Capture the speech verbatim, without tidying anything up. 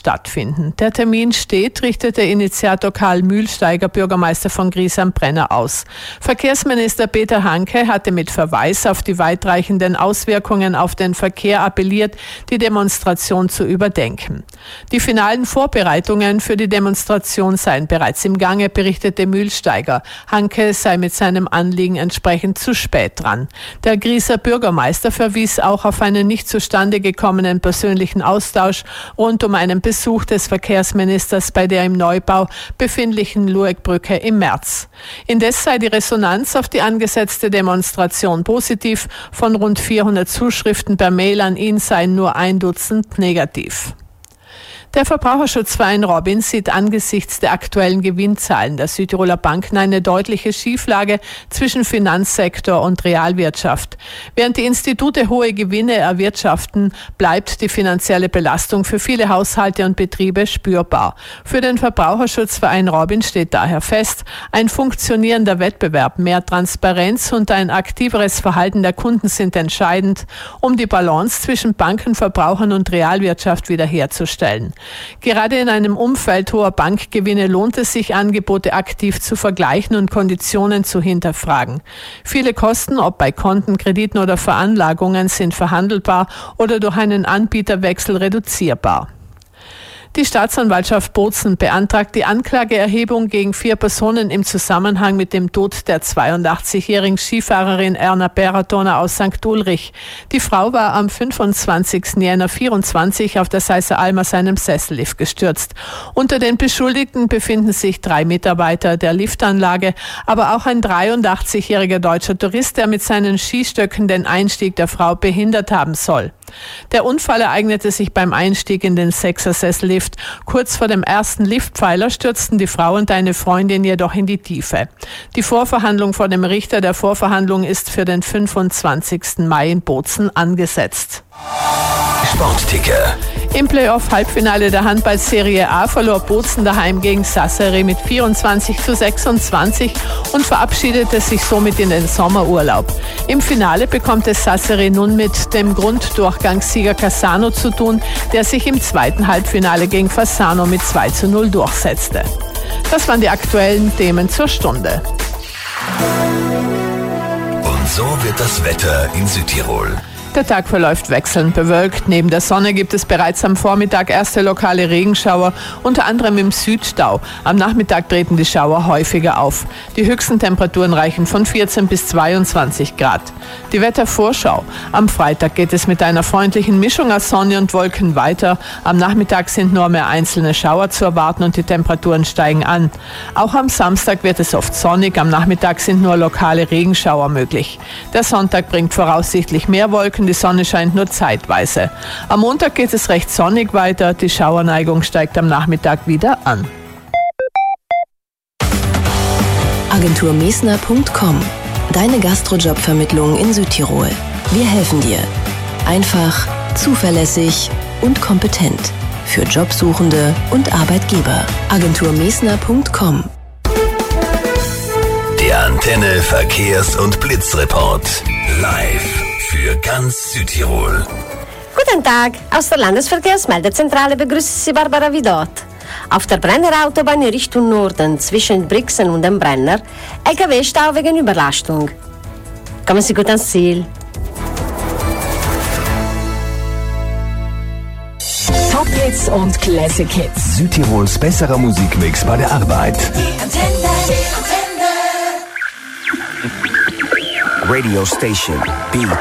stattfinden. Der Termin steht, richtete Initiator Karl Mühlsteiger, Bürgermeister von Gries am Brenner, aus. Verkehrsminister Peter Hanke hatte mit Verweis auf die weitreichenden Auswirkungen auf den Verkehr appelliert, die Demonstration zu überdenken. Die finalen Vorbereitungen für die Demonstration seien bereits im Gange, berichtete Mühlsteiger. Hanke sei mit seinem Anliegen entsprechend zu spät dran. Der Grieser Bürgermeister verwies auch auf einen nicht zustande gekommenen persönlichen Austausch rund um einen Besuch des Verkehrsministers bei der im Neubau befindlichen Luegbrücke im März. Indes sei die Resonanz auf die angesetzte Demonstration positiv. Von rund vierhundert Zuschriften per Mail an ihn seien nur ein Dutzend negativ. Der Verbraucherschutzverein Robin sieht angesichts der aktuellen Gewinnzahlen der Südtiroler Banken eine deutliche Schieflage zwischen Finanzsektor und Realwirtschaft. Während die Institute hohe Gewinne erwirtschaften, bleibt die finanzielle Belastung für viele Haushalte und Betriebe spürbar. Für den Verbraucherschutzverein Robin steht daher fest, ein funktionierender Wettbewerb, mehr Transparenz und ein aktiveres Verhalten der Kunden sind entscheidend, um die Balance zwischen Banken, Verbrauchern und Realwirtschaft wiederherzustellen. Gerade in einem Umfeld hoher Bankgewinne lohnt es sich, Angebote aktiv zu vergleichen und Konditionen zu hinterfragen. Viele Kosten, ob bei Konten, Krediten oder Veranlagungen, sind verhandelbar oder durch einen Anbieterwechsel reduzierbar. Die Staatsanwaltschaft Bozen beantragt die Anklageerhebung gegen vier Personen im Zusammenhang mit dem Tod der zweiundachtzigjährigen Skifahrerin Erna Beratoner aus Sankt Ulrich. Die Frau war am fünfundzwanzigsten Jänner vierundzwanzig auf der Seiser Alm aus einem Sessellift gestürzt. Unter den Beschuldigten befinden sich drei Mitarbeiter der Liftanlage, aber auch ein dreiundachtzigjähriger deutscher Tourist, der mit seinen Skistöcken den Einstieg der Frau behindert haben soll. Der Unfall ereignete sich beim Einstieg in den Sechser-Sessellift. Kurz vor dem ersten Liftpfeiler stürzten die Frau und eine Freundin jedoch in die Tiefe. Die Vorverhandlung vor dem Richter der Vorverhandlung ist für den fünfundzwanzigsten Mai in Bozen angesetzt. Sportticker. Im Playoff-Halbfinale der Handball-Serie A verlor Bozen daheim gegen Sassari mit vierundzwanzig zu sechsundzwanzig und verabschiedete sich somit in den Sommerurlaub. Im Finale bekommt es Sassari nun mit dem Grunddurchgangssieger Cassano zu tun, der sich im zweiten Halbfinale gegen Fasano mit zwei zu null durchsetzte. Das waren die aktuellen Themen zur Stunde. Und so wird das Wetter in Südtirol. Der Tag verläuft wechselnd bewölkt. Neben der Sonne gibt es bereits am Vormittag erste lokale Regenschauer, unter anderem im Südstau. Am Nachmittag treten die Schauer häufiger auf. Die höchsten Temperaturen reichen von vierzehn bis zweiundzwanzig Grad. Die Wettervorschau. Am Freitag geht es mit einer freundlichen Mischung aus Sonne und Wolken weiter. Am Nachmittag sind nur mehr einzelne Schauer zu erwarten und die Temperaturen steigen an. Auch am Samstag wird es oft sonnig. Am Nachmittag sind nur lokale Regenschauer möglich. Der Sonntag bringt voraussichtlich mehr Wolken. Die Sonne scheint nur zeitweise. Am Montag geht es recht sonnig weiter. Die Schauerneigung steigt am Nachmittag wieder an. Agentur Mesner Punkt com. Deine Gastrojobvermittlung in Südtirol. Wir helfen dir. Einfach, zuverlässig und kompetent. Für Jobsuchende und Arbeitgeber. Agentur Mesner Punkt com. Der Antenne Verkehrs- und Blitzreport. Live für ganz Südtirol. Guten Tag, aus der Landesverkehrsmeldezentrale begrüßt Sie Barbara Vidot. Auf der Brenner Autobahn in Richtung Norden zwischen Brixen und dem Brenner L K W-Stau wegen Überlastung. Kommen Sie gut ans Ziel. Top Hits und Classic Hits. Südtirols besserer Musikmix bei der Arbeit. Die Antenne, die Antenne. Radio Station B.